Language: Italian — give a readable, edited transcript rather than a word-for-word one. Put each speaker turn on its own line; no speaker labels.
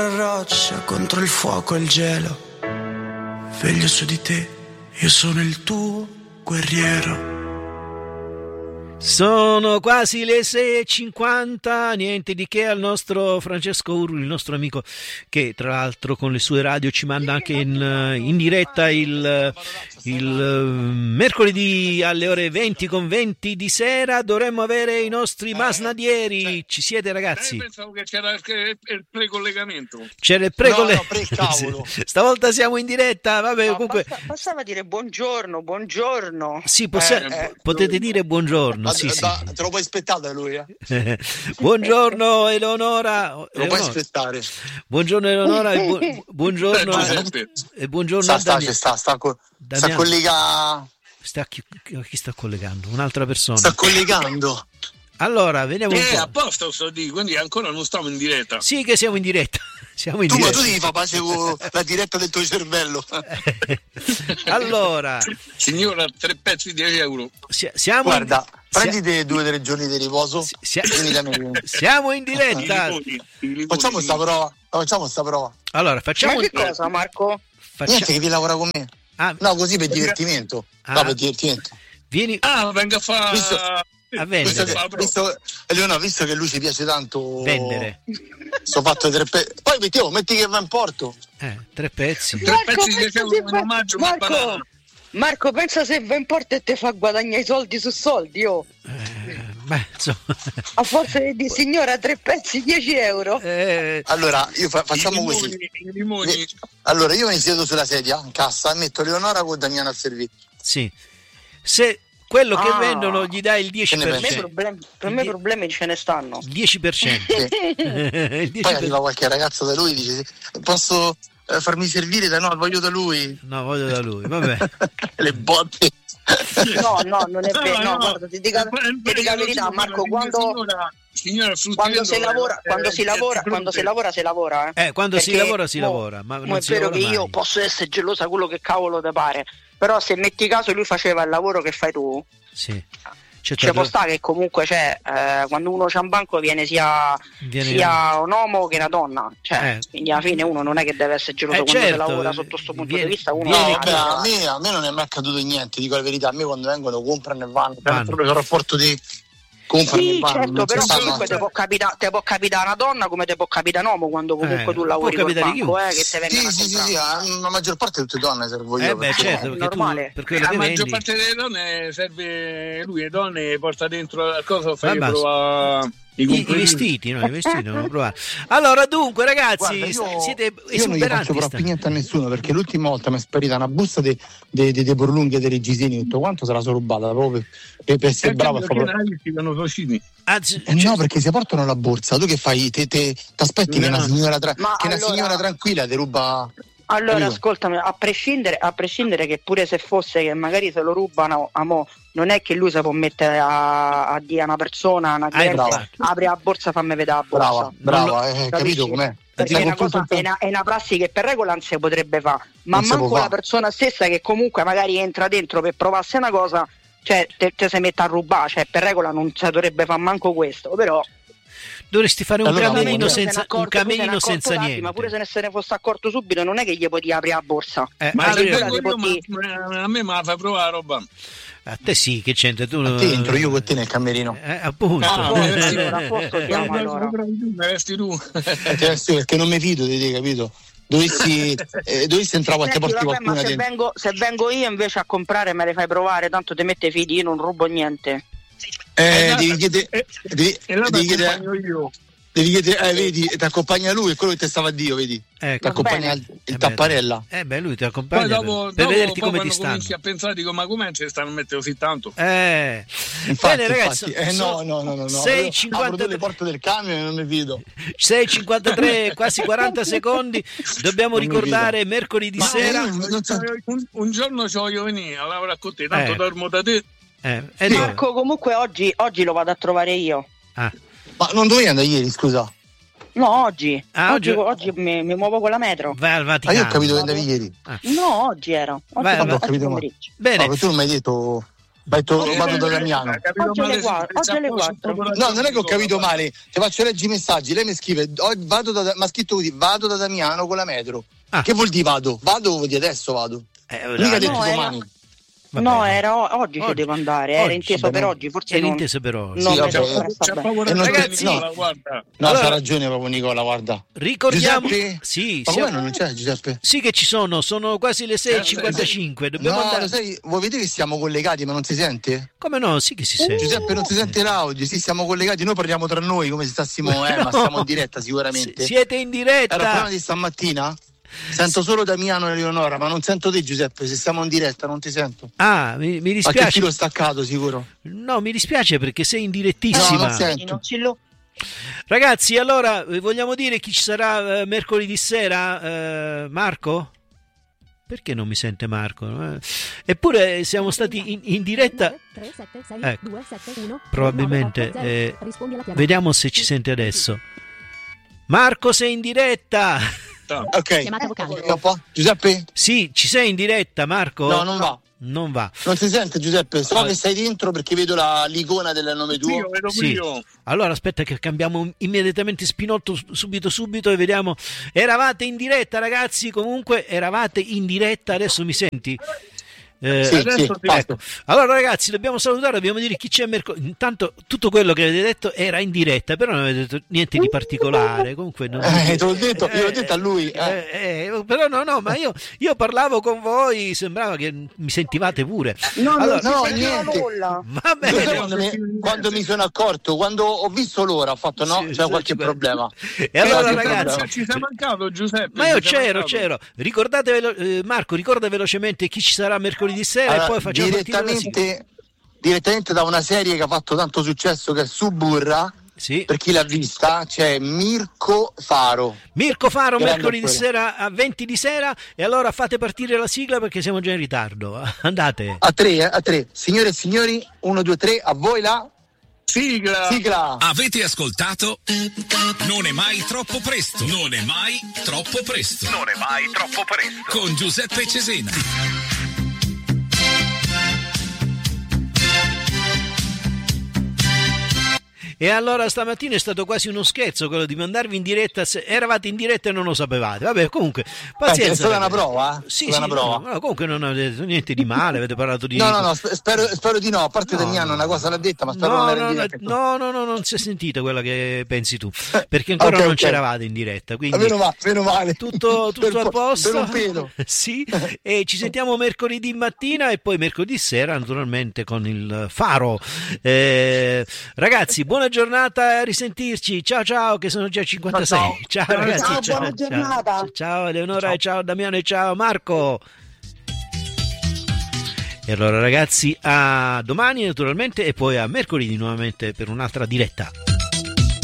roccia contro il fuoco e il gelo, veglio su di te, io sono il tuo guerriero.
Sono quasi le 6:50, niente di che, al nostro Francesco Urli, il nostro amico, che tra l'altro con le sue radio ci manda anche in diretta il mercoledì alle ore 20:20 di sera. Dovremmo avere i nostri masnadieri. Ci siete, ragazzi?
Pensavo che c'era il precollegamento.
C'era il
pre-cavolo.
Stavolta siamo in diretta, vabbè,
No,
comunque
bastava dire buongiorno.
sì, potete dire buongiorno. Sì.
Te lo puoi aspettare lui,
Buongiorno Eleonora.
Lo puoi aspettare.
Buongiorno Eleonora e buongiorno a Daniele.
Sta collegando.
Chi sta collegando? Un'altra persona.
Sta collegando.
Allora, vediamo un po'.
Apposta sto di, quindi ancora non stiamo in diretta.
Sì, che siamo in diretta. Tu
devi fare pace con la diretta del tuo cervello.
Allora,
signora, 3 pezzi di euro.
Guarda, prendite 2 o 3 giorni di riposo.
Siamo in diretta.
Facciamo sta prova.
Allora, facciamo.
Ma che cosa, Marco?
Niente, che vi lavora con me. No, così per divertimento. No, per divertimento.
Vieni.
Venga a fare.
A vendere.
Visto che lui ci piace tanto
vendere,
sto fatto 3 pezzi. Poi metti che va in porto.
3 pezzi.
3 pezzi di omaggio.
Marco, pensa se va in porto e te fa guadagnare i soldi su soldi, oh. A forza di signora 3 pezzi 10 euro.
Allora io facciamo così. Allora io mi siedo sulla sedia in cassa e metto Leonora con Damiano al servizio.
Sì. Se quello che vendono gli dai il 10%.
Per me problemi ce ne stanno.
10%.
Poi arriva qualche ragazzo da lui e dice: posso farmi servire voglio da lui.
No, voglio da lui, vabbè.
Le botte.
No, non è vero. No, guarda, ti dico la verità, Marco, quando si lavora, si lavora.
Quando si lavora, ma non
è vero che io posso essere gelosa quello che cavolo te pare, però se metti caso lui faceva il lavoro che fai tu.
Sì.
Ci può stare che comunque quando uno c'ha un banco viene sia un uomo che una donna, quindi alla fine uno non è che deve essere geloso quando si lavora sotto questo punto di vista.
A me non è mai accaduto niente, dico la verità. A me quando vengono comprano e vanno. Proprio il rapporto di comprano e vanno.
Certo, però comunque te può capitare una donna come te può capitare un uomo quando comunque tu lavori col banco, che te venga
sì, la maggior parte di tutte donne servo io.
Certo,
è normale.
La
maggior parte delle donne serve lui, le donne porta dentro la cosa, fai provare i
vestiti, no? I vestiti devono provare. Allora, dunque, ragazzi,
guarda,
siete esuberanti.
Io non gli faccio proprio niente a nessuno, perché l'ultima volta mi è sparita una busta dei Borlunghi e dei Regisini, tutto quanto se la sono rubata proprio per essere bravo a fare. No, perché si portano la borsa. Tu che fai? Ti aspetti che una signora signora tranquilla ti ruba.
Allora, ascoltami, a prescindere che pure se fosse che magari se lo rubano, non è che lui si può mettere a dire a una persona, una cliente, apri la borsa, fammi vedere la borsa.
Brava, capito com'è?
Perché è una prassi che per regola non si potrebbe fare, ma manco la persona stessa che comunque magari entra dentro per provarsi una cosa, te si mette a rubare, per regola non si dovrebbe fare manco questo, però
dovresti fare un cammino senza niente.
Ma pure se ne fosse accorto subito, non è che gli potevi aprire la borsa.
Ma a me me la fai provare la roba.
A te sì, che c'entra tu?
Entro io con te nel camerino.
Appunto.
Allora.
Mi resti tu.
Perché non mi fido di te, capito? Dovessi entrare qualche porta qualcuno
dentro. Se vengo io invece a comprare, me le fai provare, tanto ti mette fidi, io non rubo niente.
Devi chiedere, vedi, ti accompagna lui, è quello che ti stava a Dio, vedi? Ti accompagna il tapparella.
Lui ti accompagna per vederti come ti stanno.
Cominci a pensare, dico, ma come ci stanno a mettere così tanto?
Bene, ragazzi.
No.
6:53.
Apro le porte del camion e non mi fido.
6:53, quasi 40 secondi. Dobbiamo ricordare mercoledì sera.
Un giorno ci voglio venire a lavorare con te, tanto dormo da te.
Marco, comunque oggi lo vado a trovare io.
Ma non dovevi andare ieri, scusa?
No, oggi. Oggi mi muovo con la metro.
Vai al Vaticano.
Io ho capito che andavi ieri.
No, oggi ero.
Ho capito.
Bene.
No, tu non mi hai detto. vado da Damiano.
Oggi alle 4.
No, non è che ho capito male. Ti faccio leggere i messaggi. Lei mi scrive: ma scritto così, vado da Damiano con la metro. Che vuol dire vado? Vado vuol dire adesso vado. Mica detto domani.
Vabbè. No, era oggi che devo andare, era inteso per oggi, forse
era inteso per oggi.
Non
ragazzi,
guarda. No, allora, c'ha ragione proprio Nicola, guarda.
Ricordiamo
Giuseppe?
Sì,
ma come non c'è Giuseppe?
Sì che ci sono quasi le 6:55. Dobbiamo andare.
Lo sai, vuoi vedere che siamo collegati ma non si sente?
Come no? Sì che si sente.
Giuseppe non si sente l'audio, sì, siamo collegati, noi parliamo tra noi come se stassimo, ma stiamo in diretta sicuramente.
Siete in diretta.
Era prima di stamattina? Sento solo Damiano e Eleonora, ma non sento te Giuseppe, se siamo in diretta non ti sento.
Mi dispiace.
Qualche filo staccato sicuro.
No, mi dispiace perché sei in direttissima.
No, non sento.
Ragazzi, allora vogliamo dire chi ci sarà mercoledì sera? Marco? Perché non mi sente Marco? Eppure siamo stati in diretta. Probabilmente vediamo se ci sente adesso. Marco, sei in diretta.
Ok, Giuseppe?
Sì, ci sei in diretta, Marco?
No, non va.
Non va.
Non si sente Giuseppe, so che sei dentro perché vedo l'icona del nome tuo.
Io vedo io.
Allora aspetta che cambiamo immediatamente spinotto subito e vediamo. Eravate in diretta ragazzi, comunque eravate in diretta, adesso mi senti?
Sì,
ecco. Allora ragazzi dobbiamo salutare, dobbiamo dire chi c'è mercoledì. Intanto tutto quello che avete detto era in diretta, però non avete detto niente di particolare. Comunque non...
te l'ho detto, io l'ho detto a lui.
Però no, ma io parlavo con voi, sembrava che mi sentivate pure.
No,
niente.
Va bene.
Quando mi sono accorto, quando ho visto l'ora, ho fatto c'è qualche problema.
E allora ragazzi,
ci sei mancato Giuseppe?
Ma io c'ero. Ricordate Marco, ricorda velocemente chi ci sarà mercoledì di sera e poi facciamo
direttamente da una serie che ha fatto tanto successo che è Suburra.
Sì.
Per chi l'ha vista c'è Mirko Faro
mercoledì sera a 20 di sera, e allora fate partire la sigla perché siamo già in ritardo. Andate
a tre. Signore e signori, 1, 2, 3, a voi la sigla.
Avete ascoltato Non è mai troppo presto. Con Giuseppe Cesena.
E allora stamattina è stato quasi uno scherzo quello di mandarvi in diretta, se eravate in diretta e non lo sapevate. Vabbè, comunque pazienza.
È stata una prova?
Sì, una prova. No, comunque non avete detto niente di male, avete parlato di...
No, spero di no, a parte Damiano una cosa l'ha detta, ma spero non era in diretta.
No, non si è sentita quella che pensi tu, perché ancora non c'eravate in diretta, quindi
meno male.
Tutto a posto.
Per un pelo.
Sì, e ci sentiamo mercoledì mattina e poi mercoledì sera naturalmente con il Faro. Ragazzi, buona giornata, a risentirci. Ciao che sono già 56. Ciao ragazzi,
buona giornata.
Ciao Eleonora, ciao Damiano e ciao Marco. E allora ragazzi, a domani naturalmente e poi a mercoledì nuovamente per un'altra diretta.